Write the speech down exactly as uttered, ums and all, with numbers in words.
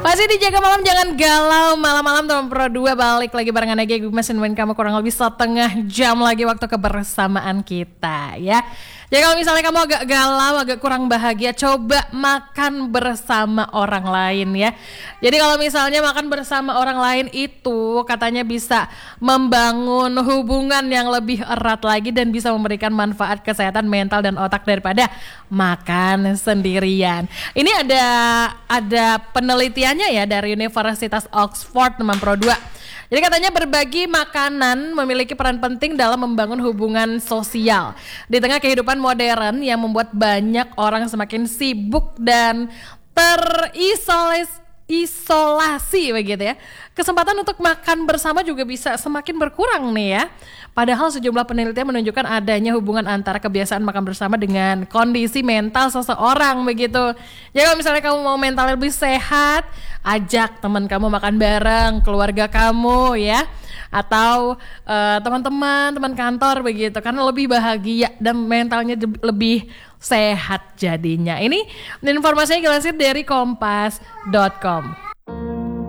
Masih dijaga malam, jangan galau. Malam-malam teman Pro dua balik lagi barengan lagi gue masih nemenin kamu kurang lebih setengah jam lagi waktu kebersamaan kita ya. Jadi kalau misalnya kamu agak galau, agak kurang bahagia, coba makan bersama orang lain ya. Jadi kalau misalnya makan bersama orang lain itu katanya bisa membangun hubungan yang lebih erat lagi dan bisa memberikan manfaat kesehatan mental dan otak daripada makan sendirian. Ini ada ada penelitiannya ya dari Universitas Oxford teman Pro dua. Jadi katanya berbagi makanan memiliki peran penting dalam membangun hubungan sosial di tengah kehidupan modern yang membuat banyak orang semakin sibuk dan terisolasi isolasi begitu ya. Kesempatan untuk makan bersama juga bisa semakin berkurang nih ya. Padahal sejumlah penelitian menunjukkan adanya hubungan antara kebiasaan makan bersama dengan kondisi mental seseorang begitu. Jadi kalau misalnya kamu mau mental lebih sehat, ajak teman kamu makan bareng, keluarga kamu ya, atau uh, teman-teman, teman kantor begitu, karena lebih bahagia dan mentalnya lebih sehat jadinya. Ini informasinya dilansir dari kompas dot com.